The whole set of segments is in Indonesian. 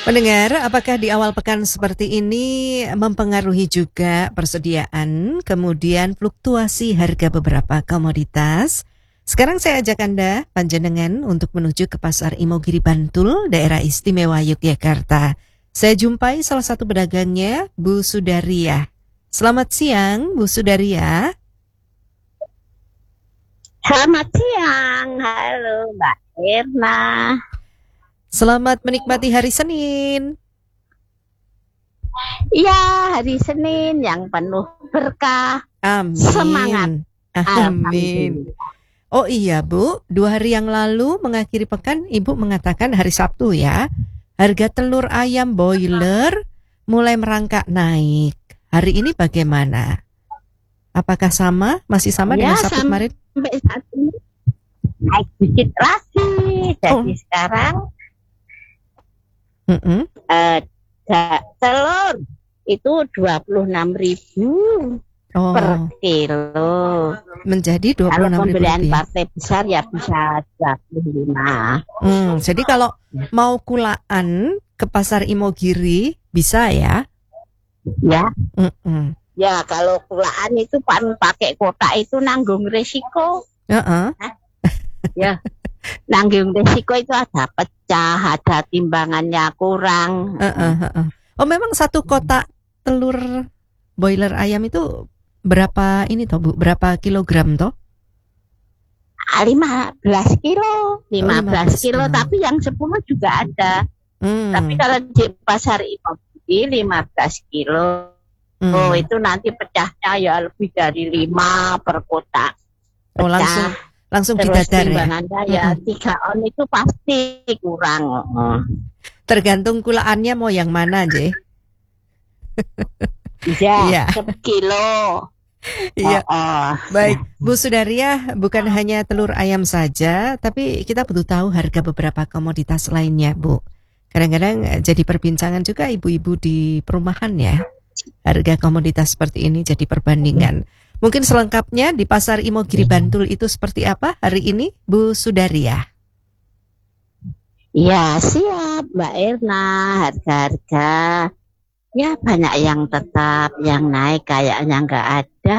Mendengar, apakah di awal pekan seperti ini mempengaruhi juga persediaan, kemudian fluktuasi harga beberapa komoditas? Sekarang saya ajak Anda, panjenengan, untuk menuju ke Pasar Imogiri Bantul, Daerah Istimewa Yogyakarta. Saya jumpai salah satu pedagangnya, Bu Sudaria. Selamat siang, Bu Sudaria. Selamat siang, halo Mbak Irna. Selamat menikmati hari Senin. Iya, hari Senin yang penuh berkah. Amin. Semangat. Amin. Oh iya Bu, 2 hari yang lalu mengakhiri pekan Ibu mengatakan hari Sabtu ya, harga telur ayam boiler mulai merangkak naik. Hari ini bagaimana? Apakah sama? Masih sama dengan Sabtu kemarin? Sampai saat ini naik dikit lagi. Jadi sekarang telur itu 26.000 per kilo. Menjadi 26.000. Kalau pembelian partai besar ya bisa 25. Jadi kalau mau kulaan ke Pasar Imogiri bisa ya? Ya. Ya kalau kulaan itu pakai kotak itu nanggung resiko. Ya. Nanggung resiko itu ada pecah, ada timbangannya kurang. Oh memang satu kotak telur boiler ayam itu berapa ini toh Bu? Berapa kilogram toh? 15 kilo. 15 kilo, tapi yang 10 juga ada. Tapi kalau di Pasar Imogiri 15 kilo. Itu nanti pecahnya ya lebih dari 5 per kotak. Pecah. Langsung didadar ya. 3 on itu pasti kurang. Tergantung kulaannya mau yang mana, Je. Iya, 10 kilo. Iya. Baik, Bu Sudaria, bukan hanya telur ayam saja, tapi kita butuh tahu harga beberapa komoditas lainnya, Bu. Kadang-kadang jadi perbincangan juga ibu-ibu di perumahan ya. Harga komoditas seperti ini jadi perbandingan. Mungkin selengkapnya di Pasar Imogiri Bantul itu seperti apa hari ini, Bu Sudaria? Ya siap Mbak Irna, harga-harga ya banyak yang tetap, yang naik kayaknya nggak ada,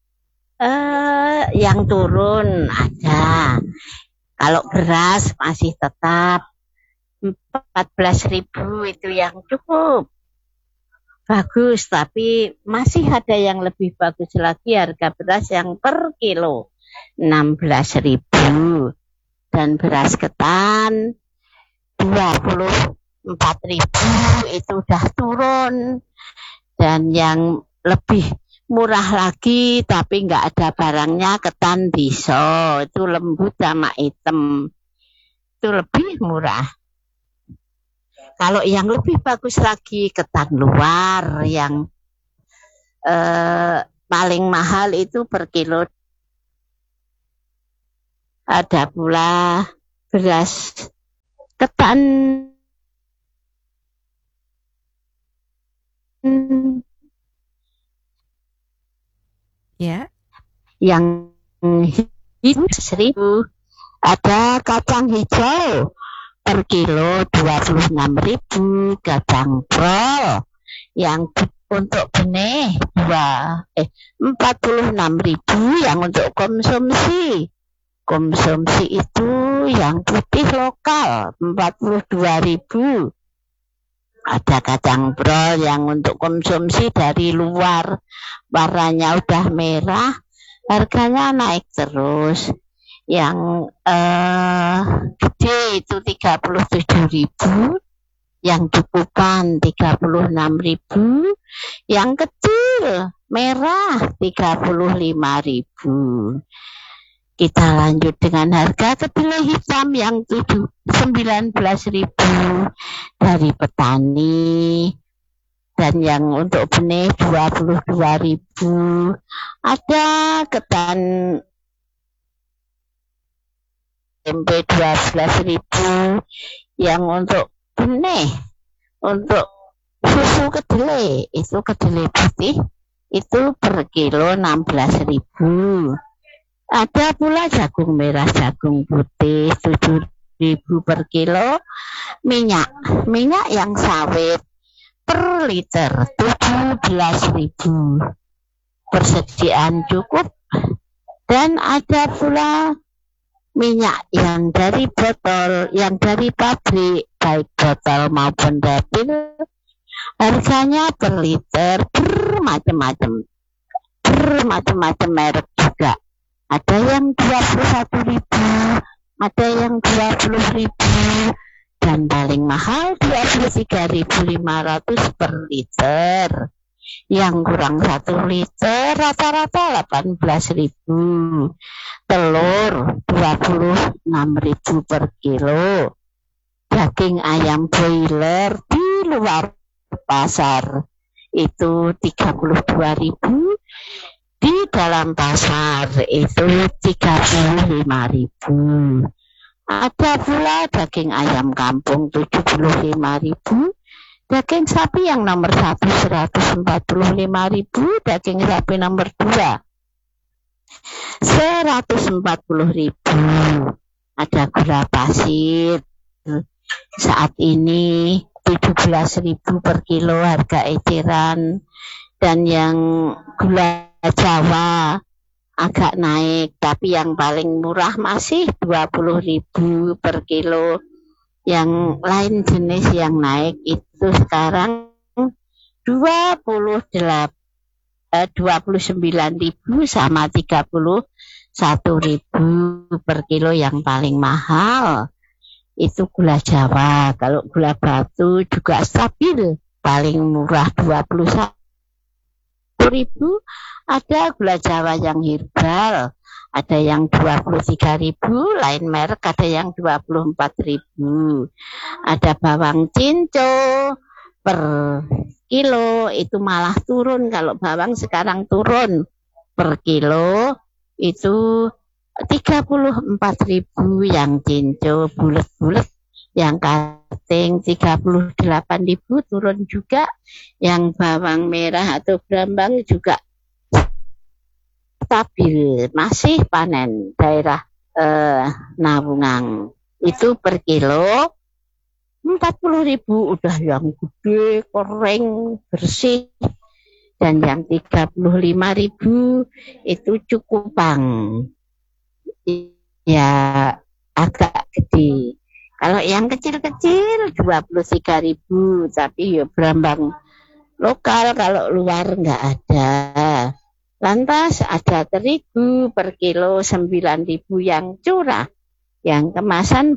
yang turun ada. Kalau beras masih tetap 14.000 itu yang cukup bagus, tapi masih ada yang lebih bagus lagi harga beras yang per kilo 16.000 dan beras ketan 24.000 itu udah turun. Dan yang lebih murah lagi tapi nggak ada barangnya ketan biso, itu lembut sama hitam, itu lebih murah. Kalau yang lebih bagus lagi ketan luar yang paling mahal itu per kilo. Ada pula beras ketan ya, yang itu 1.000. Ada kacang hijau per kilo 26.000, kacang brol yang untuk benih 46.000 yang untuk konsumsi. Konsumsi itu yang putih lokal 42.000. Ada kacang brol yang untuk konsumsi dari luar, warnanya udah merah, harganya naik terus. Yang gede itu 37.000, yang cukupan 36.000, yang kecil merah 35.000. Kita lanjut dengan harga kedelai hitam yang 19.000 dari petani, dan yang untuk benih 22.000. Ada ketan tempe 12.000 yang untuk benih, untuk susu kedelai, itu kedelai putih itu per kilo 16.000. Ada pula jagung merah, jagung putih 7.000 ribu per kilo. Minyak yang sawit per liter 17.000. Persediaan cukup. Dan ada pula minyak yang dari botol, yang dari pabrik, baik botol maupun dapil, harganya per liter bermacam-macam merek juga. Ada yang 21.000, ada yang 20.000, dan paling mahal 23.500 per liter. Yang kurang 1 liter rata-rata 18.000. Telur 26.000 per kilo. Daging ayam broiler di luar pasar itu 32.000. Di dalam pasar itu 35.000. Ada pula daging ayam kampung 75.000. Daging sapi yang nomor 1 145.000, daging sapi nomor 2 140.000. Ada gula pasir saat ini 17.000 per kilo harga eceran, dan yang gula Jawa agak naik, tapi yang paling murah masih 20.000 per kilo. Yang lain jenis yang naik itu sekarang 29.000 sama 31.000 per kilo. Yang paling mahal itu gula Jawa. Kalau gula batu juga stabil, paling murah 21.000. Ada gula Jawa yang herbal, ada yang 23.000, lain merek ada yang 24.000. Ada bawang cinco per kilo itu malah turun. Kalau bawang sekarang turun per kilo itu 34.000 yang cinco bulat-bulat. Yang kating 38.000 turun juga. Yang bawang merah atau brambang juga stabil, masih panen daerah Nawungang itu per kilo 40.000 udah yang gede, kering, bersih. Dan yang 35.000 itu cukupang, ya agak gede. Kalau yang kecil-kecil 23.000, tapi ya brambang lokal, kalau luar nggak ada. Lantas ada terigu per kilo 9.000 yang curah, yang kemasan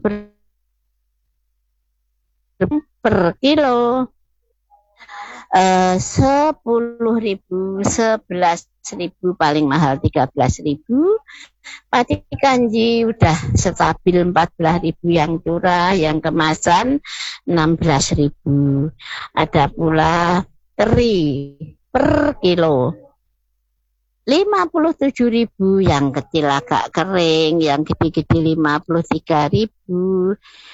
per kilo 10.000, 11.000, paling mahal 13.000. Pati kanji udah stabil 14.000 yang curah, yang kemasan 16.000. Ada pula teri per kilo 57.000, yang kecil agak kering, yang gede-gede 53.000.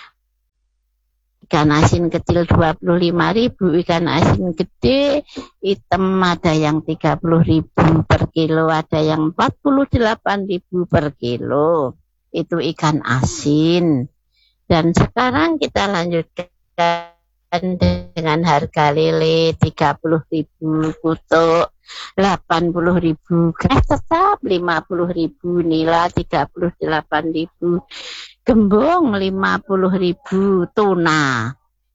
Ikan asin kecil 25.000, ikan asin gede hitam ada yang 30.000 per kilo, ada yang 48.000 per kilo. Itu ikan asin. Dan sekarang kita lanjutkan dengan harga lele 30.000, kutuk 80.000, kres tetap 50.000, nila 38.000, gembong 50.000, tuna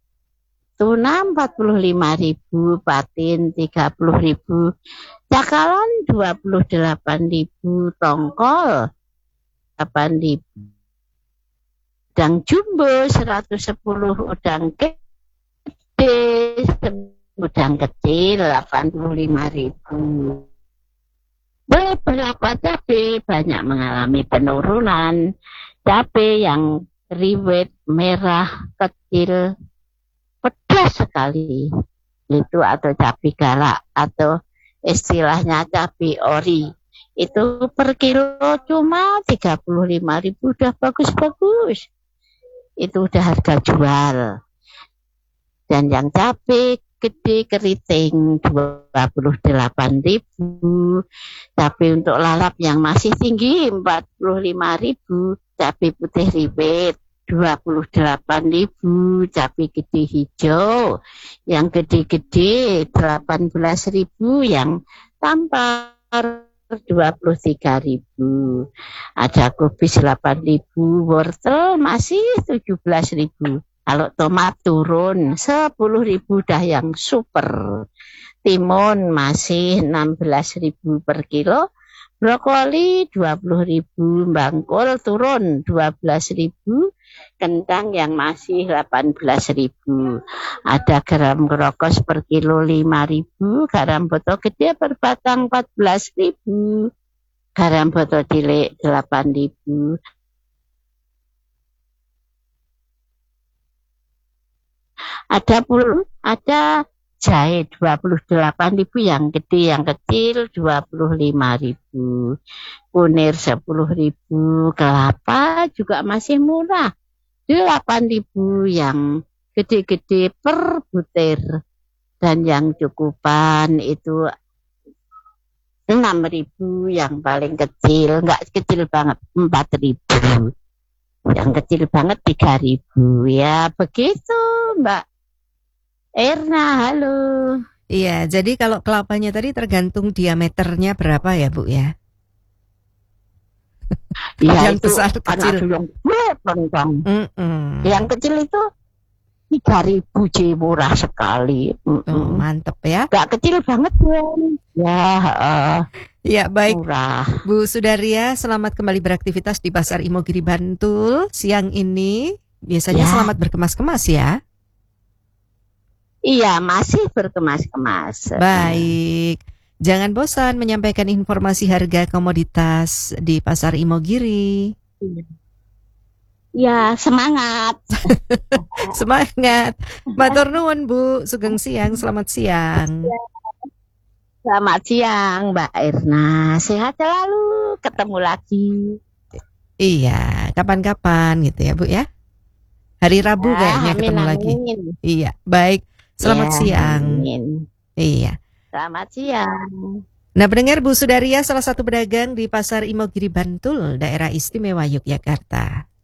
45.000, patin 30.000, cakalang 28.000, tongkol 8.000, udang jumbo 110, udang gede, udang kecil 85.000. Beberapa cabai banyak mengalami penurunan. Cabai yang riwet, merah, kecil, pedas sekali itu, atau cabai galak, atau istilahnya cabai ori, itu per kilo cuma 35.000, udah bagus-bagus, itu udah harga jual. Dan yang cabai gede keriting 28.000, cabai untuk lalap yang masih tinggi 45.000, cabai putih riwet 28.000 cabai gede hijau, yang gede-gede 18.000, yang tampar 23.000. Ada kubis 8.000, wortel masih 17.000. Kalau tomat turun 10.000 dah yang super. Timun masih 16.000 per kilo. Brokoli 20.000, bangkol turun 12.000, kentang yang masih 18.000. Ada garam krokos per kilo 5.000, garam botol gede per batang 14.000, garam botol cilik 8.000. Ada jahe 28.000 yang gede, yang kecil 25.000. Kunir 10.000, kelapa juga masih murah 8.000 yang gede-gede per butir, dan yang cukupan itu 6.000 yang paling kecil, enggak kecil banget 4.000. Yang kecil banget 3.000. Ya begitu Mbak Erna, halo. Iya, jadi kalau kelapanya tadi tergantung diameternya berapa ya Bu ya? Ya Yang itu besar anak kecil. yang penumpang. Mm-mm. Yang kecil itu 3.000 je, murah sekali. Oh, mantep ya. Gak kecil banget ya. Ya baik, Murah. Bu Sudaria, selamat kembali beraktivitas di Pasar Imogiri Bantul siang ini. Biasanya Ya. selamat berkemas-kemas ya. Iya, masih berkemas-kemas. Baik, jangan bosan menyampaikan informasi harga komoditas di Pasar Imogiri. Ya, semangat. Semangat. Matur nuwun Bu, sugeng siang, selamat siang. Selamat siang Mbak Erna. Sehat selalu, ketemu lagi. Iya, kapan-kapan gitu ya Bu ya. Hari Rabu Ya, kayaknya amin, ketemu lagi. amin. Iya, baik. Selamat Ya, siang. amin. Iya. Selamat siang. Nah, pendengar, Bu Sudaria salah satu pedagang di Pasar Imogiri Bantul, Daerah Istimewa Yogyakarta.